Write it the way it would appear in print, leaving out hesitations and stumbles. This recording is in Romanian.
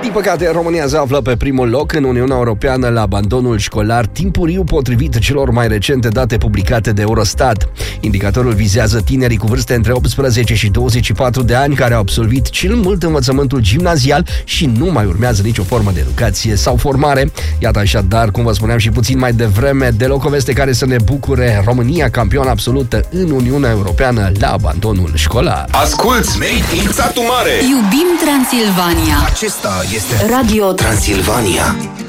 Din păcate, România se află pe primul loc în Uniunea Europeană la abandonul școlar timpuriu, potrivit celor mai recente date publicate de Eurostat. Indicatorul vizează tinerii cu vârste între 18 și 24 de ani care au absolvit cel mult învățământul gimnazial și nu mai urmează nicio formă de educație sau formare. Iată așadar, cum vă spuneam și puțin mai devreme, deloc o veste care să ne bucure: România campioană absolută în Uniunea Europeană la abandonul școlar. Asculți Made in Satu Mare! Iubim Transilvania! Acesta este Radio Transilvania.